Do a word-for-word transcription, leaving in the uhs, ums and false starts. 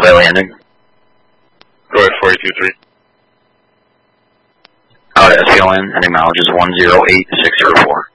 Valley ending. Go ahead, forty-two three. Out at S P O N, ending mileage is one zero eight six zero four.